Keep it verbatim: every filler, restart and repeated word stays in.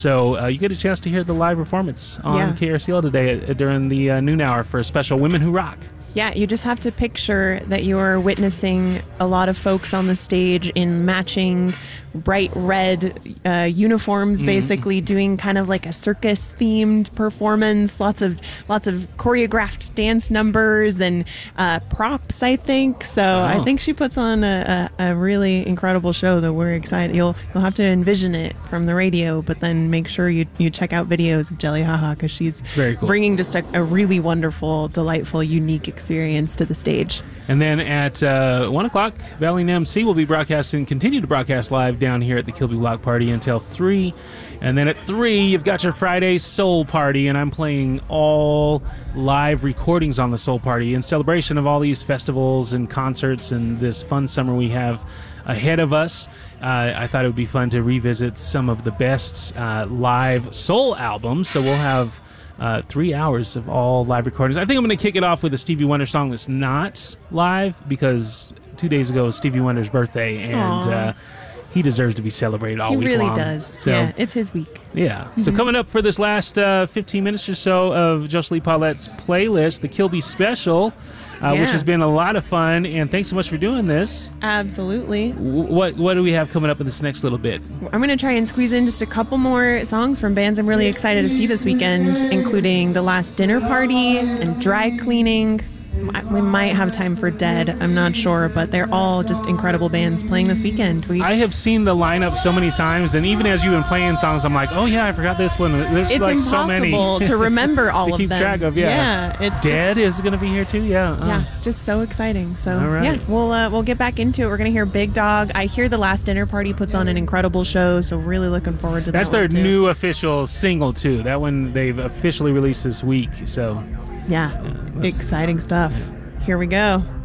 So uh, you get a chance to hear the live performance on Yeah. K R C L today uh, during the uh, noon hour for a special Women Who Rock. Yeah, you just have to picture that you're witnessing a lot of folks on the stage in matching bright red uh, uniforms, basically mm. doing kind of like a circus-themed performance. Lots of lots of choreographed dance numbers and uh, props, I think. So oh. I think she puts on a, a, a really incredible show that we're excited. You'll you'll have to envision it from the radio, but then make sure you you check out videos of Jelly Haha because she's very cool. bringing just a, a really wonderful, delightful, unique experience to the stage. And then at uh, one o'clock, Valley M C will be broadcasting, continue to broadcast live down here at the Kilby Block Party until three. And then at three, you've got your Friday Soul Party, and I'm playing all live recordings on the Soul Party in celebration of all these festivals and concerts and this fun summer we have ahead of us. Uh, I thought it would be fun to revisit some of the best uh, live soul albums, so we'll have Uh, three hours of all live recordings. I think I'm going to kick it off with a Stevie Wonder song that's not live because two days ago was Stevie Wonder's birthday, and uh, he deserves to be celebrated all he week really long. He really does. So, yeah, it's his week. Yeah. Mm-hmm. So coming up for this last uh, fifteen minutes or so of Jocelyn Paulette's playlist, the Kilby Special, uh, yeah. which has been a lot of fun, and thanks so much for doing this. Absolutely. W- what what do we have coming up in this next little bit? I'm going to try and squeeze in just a couple more songs from bands I'm really excited to see this weekend, including The Last Dinner Party and Dry Cleaning. We might have time for Dead, I'm not sure, but they're all just incredible bands playing this weekend. We, I have seen the lineup so many times, and even as you've been playing songs, I'm like, oh yeah, I forgot this one. There's it's like so many impossible to remember all to of keep them. track of. Yeah, yeah it's Dead just, is going to be here too. Yeah, uh. yeah, just so exciting. So all right. yeah, we'll uh, we'll get back into it. We're gonna hear Big Dog. I hear The Last Dinner Party puts on an incredible show, so really looking forward to that. That's their one too. new official single too. That one they've officially released this week. So yeah, yeah exciting stuff. Here we go.